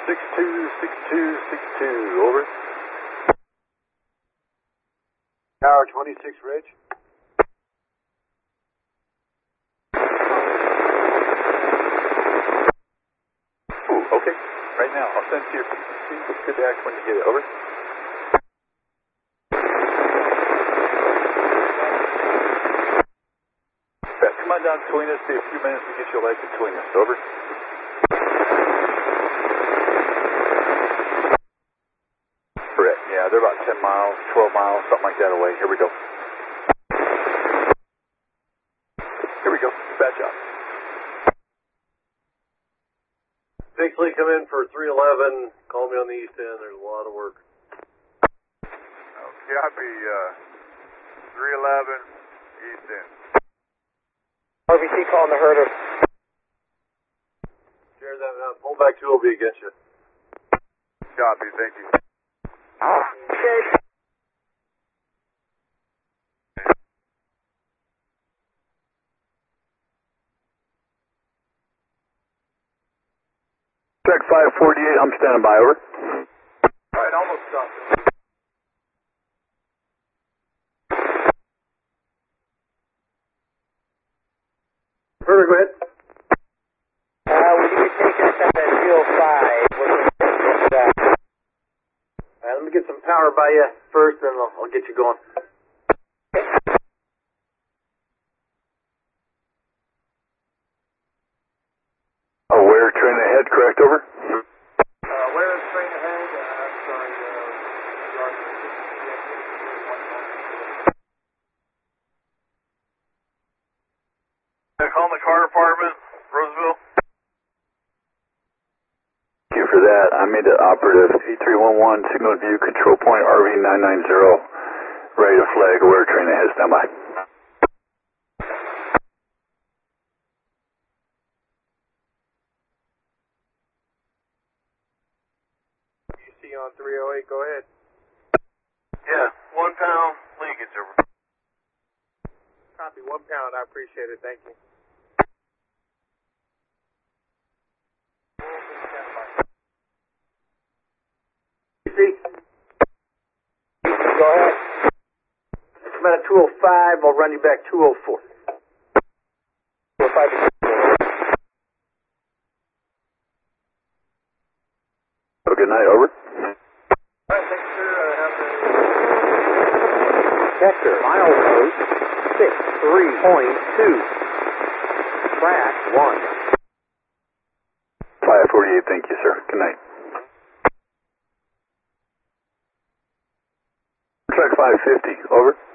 626262, over. Tower 26, Ridge. Ooh, okay. Right now, I'll send to your good act when you get it, over. Come on down between us, be a few minutes to get your light between us, over. Correct, yeah, they're about 10 miles, 12 miles, something like that away. Here we go. Here we go, bad job. 6 Lee, come in for 311. Call me on the east end, there's a lot of work. Copy, 311, east end. RBC calling the herder. Share that out. Pull back 2 will be against you. Copy, thank you. Okay. Track 548, I'm standing by, over. Alright, almost stopped. Herder, go ahead. Will you be taking us at that 205? Let me get some power by you first, then I'll get you going. Aware, train ahead, correct, over? Where is train ahead? Sorry, Call the car department, Roseville. Thank you for that. I made it operative. 8311, signal view, control point, RV990. Ready to flag, aware, train ahead, stand by. UC on 308, go ahead. Yeah, 1 pound leakage, over. Copy, 1 pound, I appreciate it, thank you. UC? Go ahead. Come out at 205, I'll run you back 204. 205. Have a good night, over. Alright, thanks, sir. Vector, milepost 63.2. Track 1. 548, thank you, sir. Good night. Track 550, over.